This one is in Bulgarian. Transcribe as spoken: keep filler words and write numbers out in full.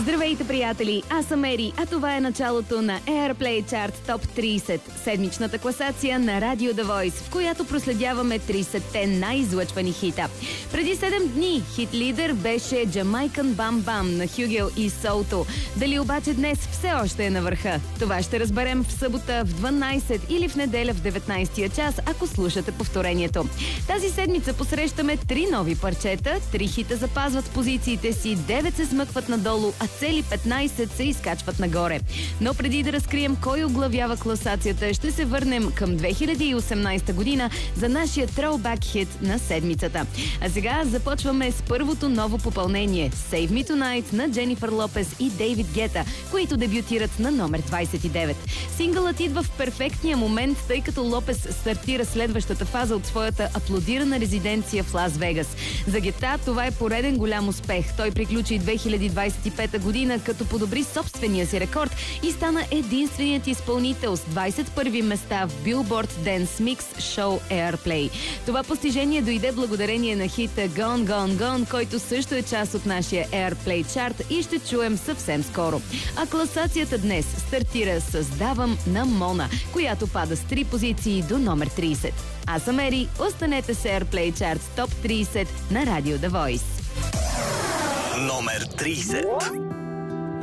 Здравейте, приятели! Аз съм Ери, а това е началото на Airplay Chart Top трийсет, седмичната класация на Radio The Voice, в която проследяваме трийсетте най-излъчвани хита. Преди седем дни хит лидер беше Jamaican Bam Bam на Хюгел и Солто. Дали обаче днес все още е на върха? Това ще разберем в събота в дванайсет или в неделя в деветнайсетия час, ако слушате повторението. Тази седмица посрещаме три нови парчета, три хита запазват позициите си, девет се смъкват надолу, а цели петнайсет се изкачват нагоре. Но преди да разкрием кой оглавява класацията, ще се върнем към две хиляди и осемнайсета година за нашия throwback хит на седмицата. А сега започваме с първото ново попълнение – Save Me Tonight на Дженифър Лопес и Дейвид Гета, които дебютират на номер двайсет и девет. Синглът идва в перфектния момент, тъй като Лопес стартира следващата фаза от своята аплодирана резиденция в Лас Вегас. За Гета това е пореден голям успех. Той приключи две хиляди двайсет и пета година, като подобри собствения си рекорд и стана единственият изпълнител с двайсет и първи места в Billboard Dance Mix Show Airplay. Това постижение дойде благодарение на хита Gone Gone Gone, който също е част от нашия Airplay Chart и ще чуем съвсем скоро. А класацията днес стартира с Давам на Мона, която пада с три позиции до номер трийсет. Аз съм Ери, останете с Airplay Chart Top трийсет на Radio The Voice. Номер трийсет.